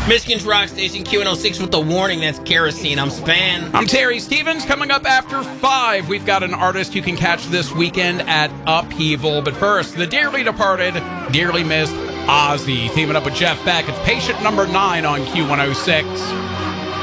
Michigan's Rock Station, Q106 with the warning. That's kerosene. I'm Span. I'm Terry Stevens. Coming up after 5, we've got an artist you can catch this weekend at Upheaval. But first, the dearly departed, dearly missed Ozzy teaming up with Jeff Beck. It's patient number 9 on Q106.